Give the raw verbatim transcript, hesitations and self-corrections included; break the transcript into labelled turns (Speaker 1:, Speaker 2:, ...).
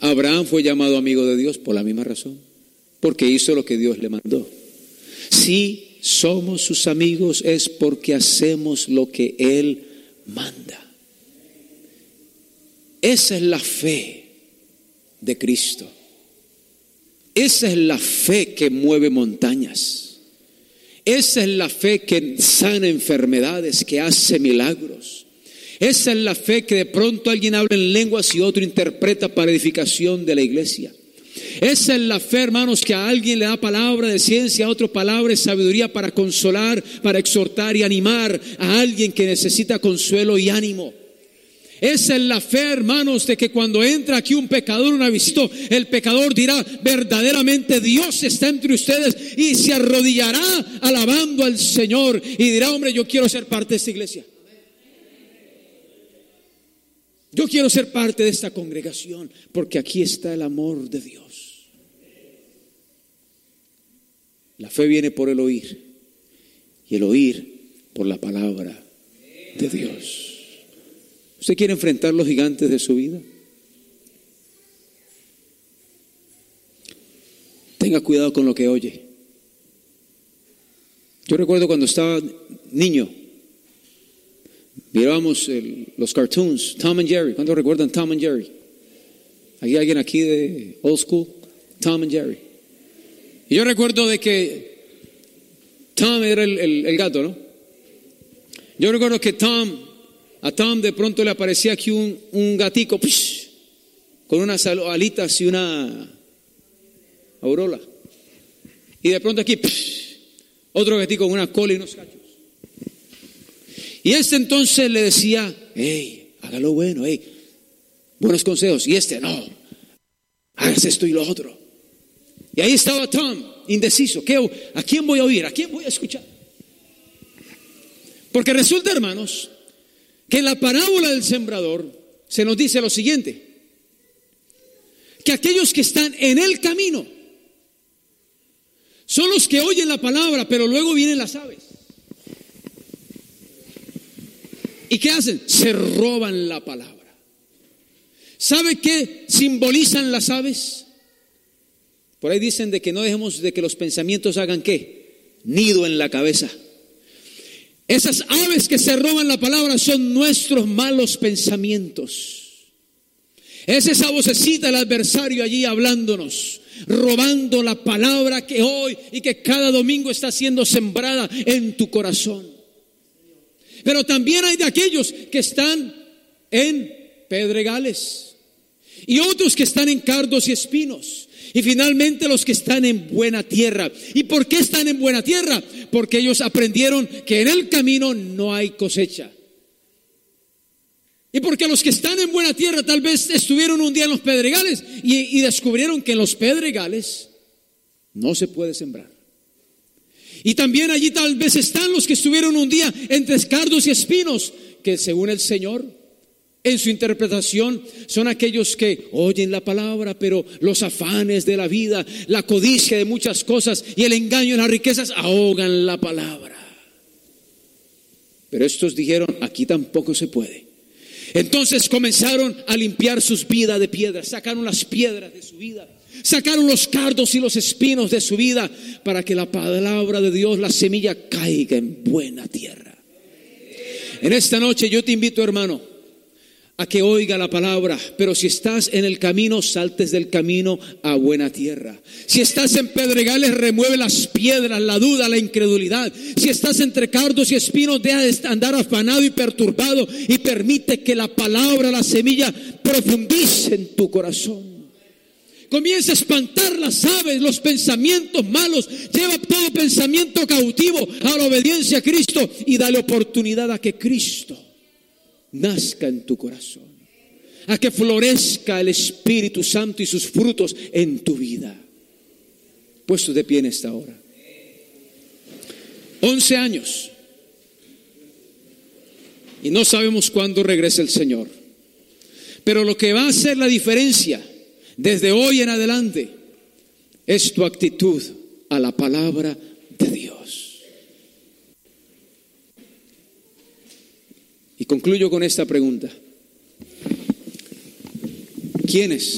Speaker 1: Abraham fue llamado amigo de Dios por la misma razón, porque hizo lo que Dios le mandó. Si somos sus amigos es porque hacemos lo que Él manda. Esa es la fe de Cristo. Esa es la fe que mueve montañas. Esa es la fe que sana enfermedades, que hace milagros. Esa es la fe que de pronto alguien habla en lenguas y otro interpreta para edificación de la iglesia. Esa es la fe, hermanos, que a alguien le da palabra de ciencia, a otro palabra de sabiduría para consolar, para exhortar y animar a alguien que necesita consuelo y ánimo. Esa es la fe, hermanos, de que cuando entra aquí un pecador, una visita, el pecador dirá: verdaderamente Dios está entre ustedes, y se arrodillará alabando al Señor y dirá: hombre, yo quiero ser parte de esta iglesia. Yo quiero ser parte de esta congregación, porque aquí está el amor de Dios. La fe viene por el oír, y el oír por la palabra de Dios. ¿Usted quiere enfrentar los gigantes de su vida? Tenga cuidado con lo que oye. Yo recuerdo cuando estaba niño, mirábamos el, los cartoons, Tom and Jerry. ¿Cuántos recuerdan Tom and Jerry? ¿Hay alguien aquí de old school? Tom and Jerry. Y yo recuerdo de que Tom era el, el, el gato, ¿no? Yo recuerdo que Tom, a Tom de pronto le aparecía aquí un, un gatico, psh, con unas alitas y una aureola. Y de pronto aquí, psh, otro gatico con una cola y unos cachos. Y este entonces le decía: hey, hágalo bueno, hey, buenos consejos. Y este: no, hagas esto y lo otro. Y ahí estaba Tom, indeciso. ¿Qué, ¿A quién voy a oír? ¿A quién voy a escuchar? Porque resulta, hermanos, que en la parábola del sembrador se nos dice lo siguiente: que aquellos que están en el camino son los que oyen la palabra, pero luego vienen las aves. ¿Y qué hacen? Se roban la palabra. ¿Sabe qué simbolizan las aves? Por ahí dicen de que no dejemos de que los pensamientos hagan ¿qué? Nido en la cabeza. Esas aves que se roban la palabra son nuestros malos pensamientos. Es esa vocecita del adversario allí hablándonos, robando la palabra que hoy y que cada domingo está siendo sembrada en tu corazón. Pero también hay de aquellos que están en pedregales y otros que están en cardos y espinos, y finalmente los que están en buena tierra. ¿Y por qué están en buena tierra? Porque ellos aprendieron que en el camino no hay cosecha. Y porque los que están en buena tierra tal vez estuvieron un día en los pedregales y, y descubrieron que en los pedregales no se puede sembrar. Y también allí tal vez están los que estuvieron un día entre cardos y espinos, que según el Señor, en su interpretación, son aquellos que oyen la palabra, pero los afanes de la vida, la codicia de muchas cosas y el engaño de las riquezas ahogan la palabra. Pero estos dijeron: aquí tampoco se puede. Entonces comenzaron a limpiar sus vidas de piedras, sacaron las piedras de su vida, sacaron los cardos y los espinos de su vida, para que la palabra de Dios, la semilla, caiga en buena tierra. En esta noche yo te invito, hermano, a que oiga la palabra, pero si estás en el camino, saltes del camino a buena tierra. Si estás en pedregales, remueve las piedras, la duda, la incredulidad. Si estás entre cardos y espinos, deja de andar afanado y perturbado y permite que la palabra, la semilla, profundice en tu corazón. Comienza a espantar las aves, los pensamientos malos. Lleva todo pensamiento cautivo a la obediencia a Cristo y dale oportunidad a que Cristo nazca en tu corazón, a que florezca el Espíritu Santo y sus frutos en tu vida. Puestos de pie en esta hora. Once años y no sabemos cuándo regrese el Señor, pero lo que va a hacer la diferencia desde hoy en adelante es tu actitud a la palabra de Dios. Y concluyo con esta pregunta: ¿quiénes